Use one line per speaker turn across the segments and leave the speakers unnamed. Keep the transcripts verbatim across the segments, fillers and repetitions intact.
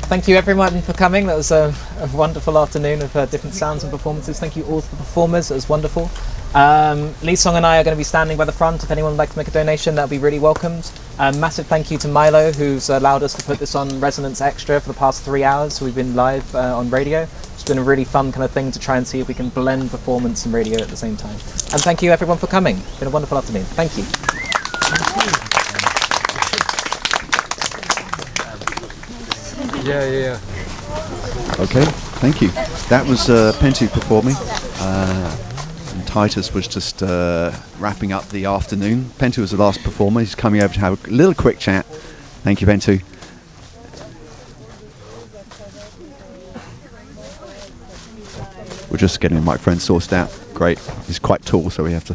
thank you everyone for coming. That was a, a wonderful afternoon of uh, different sounds and performances. Thank you all to the performers. It was wonderful. Um, Lee Song and I are going to be standing by the front. If anyone would like to make a donation, that would be really welcomed. Um, massive thank you to Milo, who's allowed us to put this on Resonance Extra for the past three hours. We've been live uh, on radio. It's been a really fun kind of thing to try and see if we can blend performance and radio at the same time. And thank you everyone for coming. It's been a wonderful afternoon. Thank you.
Yeah, yeah, yeah.
Okay, thank you. That was uh, Pentu performing. Uh, and Titus was just uh, wrapping up the afternoon. Pentu was the last performer. He's coming over to have a little quick chat. Thank you, Pentu. We're just getting the microphone sourced out. Great. He's quite tall, so we have to.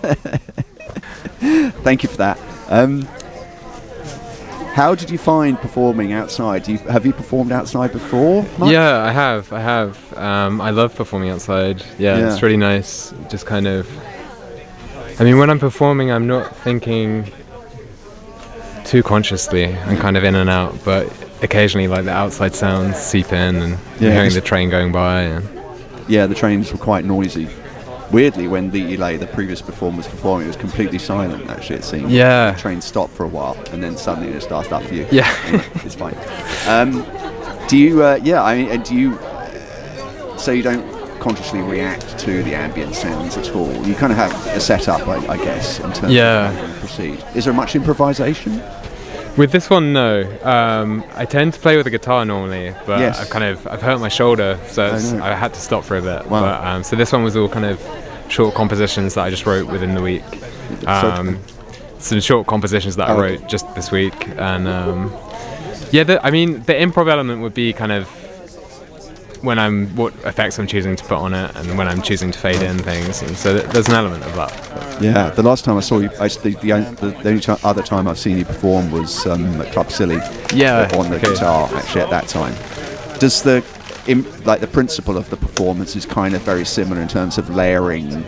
Thank you for that. Um, how did you find performing outside? Do you, have you performed outside before, Mike?
Yeah, I have. I have. Um, I love performing outside. Yeah,
Yeah.
it's really nice. Just kind of. I mean, when I'm performing, I'm not thinking too consciously. I'm kind of in and out, but occasionally, like the outside sounds seep in, and
Yeah,
hearing
it's-
the train going by. And
Yeah, the trains were quite noisy. Weirdly, when the Elay, the previous performer, was performing, it was completely silent, actually, it seemed.
Yeah.
The train stopped for a while, and then suddenly it starts up for you.
Yeah.
It's fine. Um, do you, uh, yeah, I mean, uh, do you, uh, so you don't consciously react to the ambient sounds at all? You kind of have a setup, I, I guess, in terms
Yeah.
of how you proceed. Is there much improvisation?
With this one, no. Um, I tend to play with the guitar normally, but
Yes.
I've kind of I've hurt my shoulder, so
I
it's,
know.
I had to stop for a bit.
Wow.
But, um, so this one was all kind of short compositions that I just wrote within the week. Um, some short compositions that
Oh,
I
okay.
wrote just this week, and um, yeah, the, I mean the improv element would be kind of when I'm what effects I'm choosing to put on it, and when I'm choosing to fade in things, and so th- there's an element of that.
Yeah, the last time I saw you, I, the, the, only- the, the only ti- other time I've seen you perform was um, at Club Silly.
Yeah,
On the
okay.
guitar, actually, at that time. Does the, im, like the principle of the performance is kind of very similar in terms of layering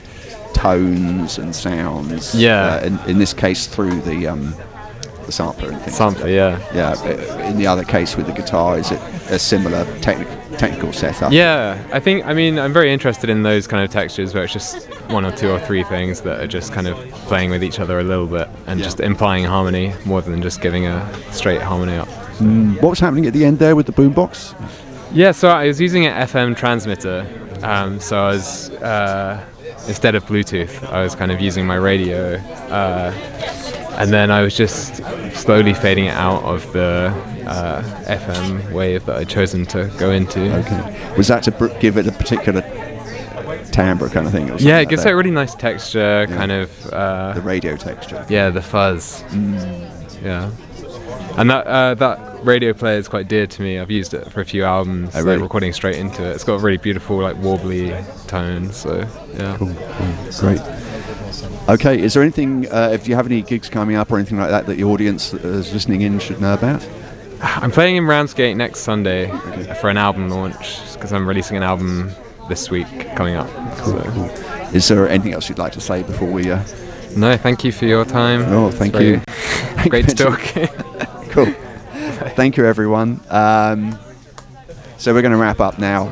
tones and sounds.
Yeah.
Uh, in, in this case, through the um, the sampler and things.
Sampler, yeah.
Yeah. but In the other case with the guitar, is it a similar technical technical setup?
Yeah, I think, I mean, I'm very interested in those kind of textures where it's just one or two or three things that are just kind of playing with each other a little bit and
Yeah.
just implying harmony more than just giving a straight harmony up.
Mm, what was happening at the end there with the boombox?
Yeah, so I was using an F M transmitter, um, so I was, uh, instead of Bluetooth, I was kind of using my radio, uh, and then I was just slowly fading it out of the uh, F M wave that I'd chosen to go into.
Okay. Was that to br- give it a particular timbre kind of thing? Or something
Yeah, it
like
gives
that?
it a really nice texture, kind of. Uh,
the radio texture.
Yeah, the fuzz. Yeah, and that uh, that radio player is quite dear to me. I've used it for a few albums,
Oh,
like,
really?
recording straight into it. It's got a really beautiful, like warbly tone. So yeah.
Cool, cool, great. Okay, is there anything? Uh, if you have any gigs coming up or anything like that that the audience that is listening in should know about?
I'm playing in Ramsgate next Sunday for an album launch because I'm releasing an album this week coming up.
Cool,
so.
cool. Is there anything else you'd like to say before we? Uh...
No, thank you for your time.
Oh,
It's
thank
very
you.
Great to talk.
Cool. Thank you, everyone. Um, so we're going to wrap up now.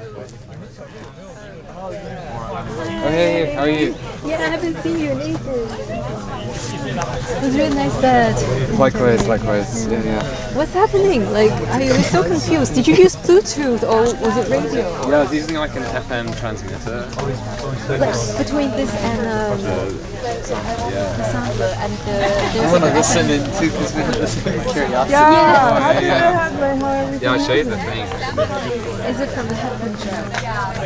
Oh, hey, how are you?
Yeah, I haven't seen you in ages. It was really nice set.
Likewise, likewise. Yeah, yeah.
What's happening? Like, I was so confused. Did you use Bluetooth or was it radio?
Yeah, I was using like an F M transmitter.
Like, between this and um, the sampler and the...
I want to listen in too because we have this curiosity.
Yeah,
yeah, yeah.
yeah.
Yeah, I'll show you the thing.
Is it from the headphone jack?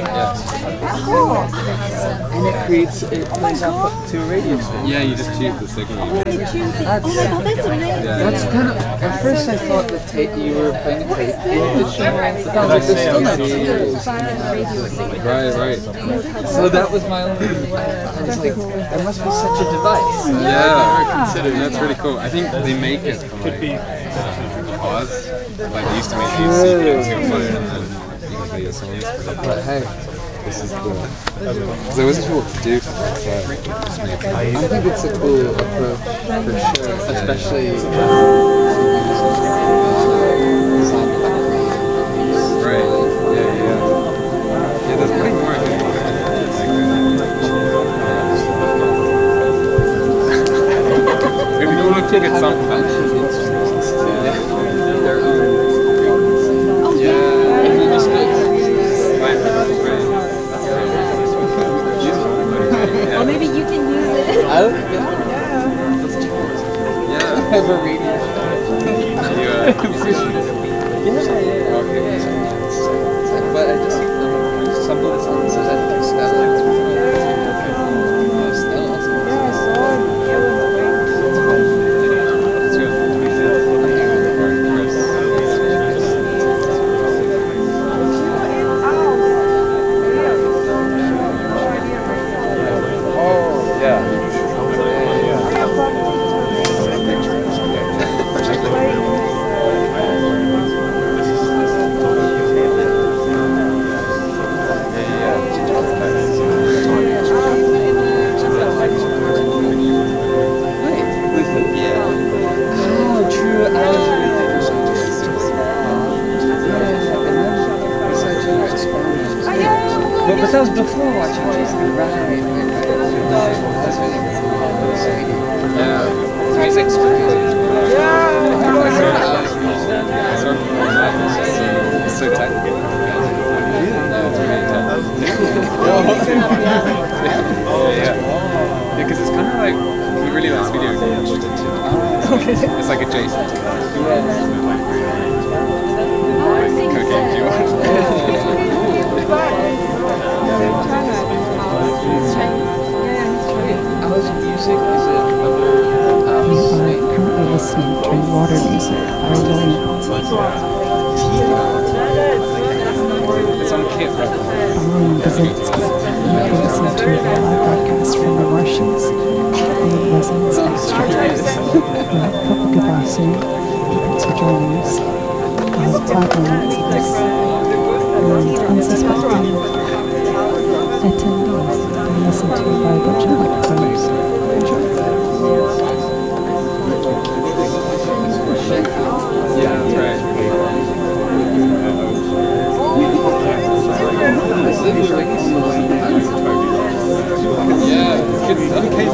And it creates, it plays out to a radio station.
Yeah, you just choose the signal.
Oh my god, that's amazing.
That's kind of, at first I thought the tape, you were playing a tape in the show. But I was like, there's still not radio.
Right, right.
So that was my only, I was like, there must be such a device.
Yeah, consider that's really cool. I think they make it from like uh, pause. Like they used to make these C Ds you play and then you can play your songs.
But hey,
This is cool. Because I wasn't sure what to do. So I just made it.
I think it's a cool approach for sure, especially
really good song.
Their own frequency. Yeah. And then just like.
Or maybe you can use it.
Oh, yeah. Yeah. Have a radio.
You, uh,
Yeah, yeah. Okay. But I just some of the songs that Stella likes. Stella also. But, but that was before watching Jason. Right, right, right. That's really good. Yeah. Music's crazy. Yeah. It's so technical. Yeah, it's really technical. Yeah, yeah. Because it's kind of like, he really likes video games. It's like adjacent to that. Yeah. Cocaine, do you want? How's music? Is it um,
You are currently listening to Water Music by William
It's on Kit.
Baron Basinski. You are listening to a live broadcast from the Martians and the Resonance Extraterrestrials. We will probably goodbye soon. Thanks for joining us. I have five moments of this. And unsuspecting attendees can listen to by a bunch of microphones.
Yeah, that's right.
yeah, it's okay.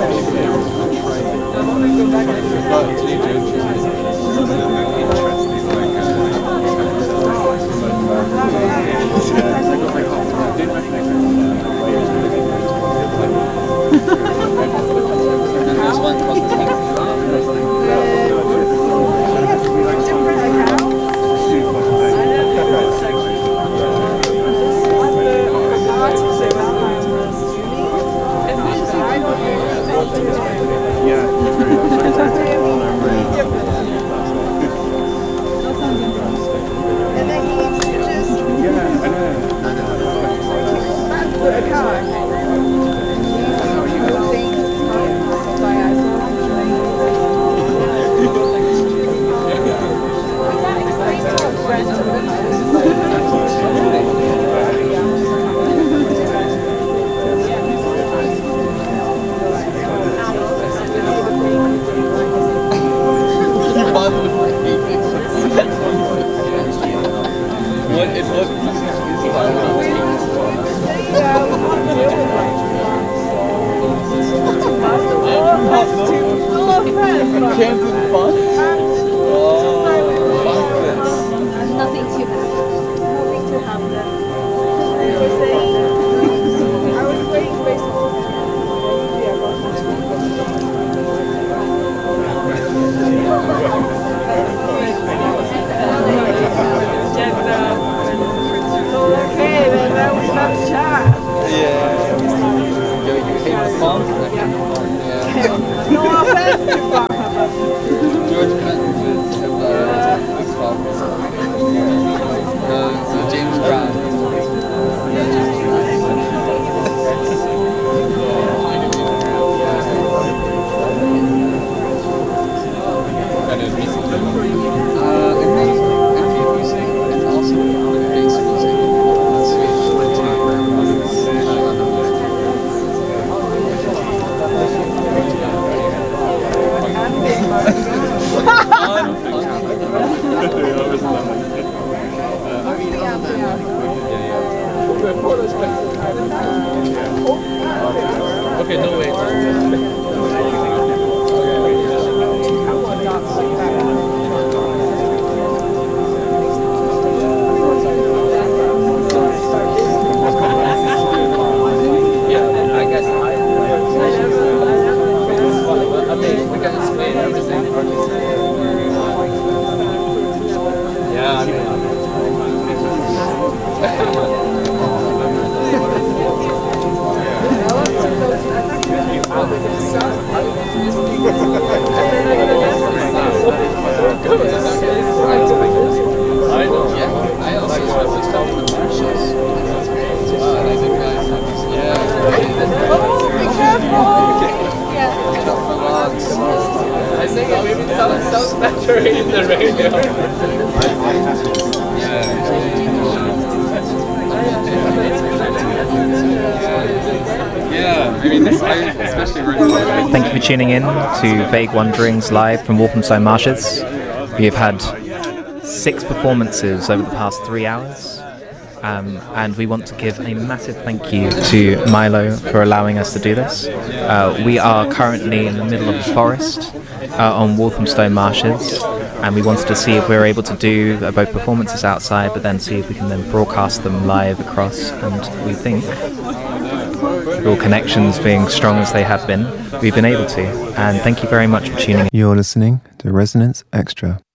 There's one called Okay, no way.
Thank you for tuning in to Vague Wanderings live from Walthamstow Marshes. We have had six performances over the past three hours. Um, and we want to give a massive thank you to Milo for allowing us to do this. Uh, we are currently in the middle of the forest uh, on Walthamstow Marshes, and we wanted to see if we were able to do uh, both performances outside, but then see if we can then broadcast them live across. And we think, all connections being strong as they have been, we've been able to. And thank you very much for tuning in.
You're listening to Resonance Extra.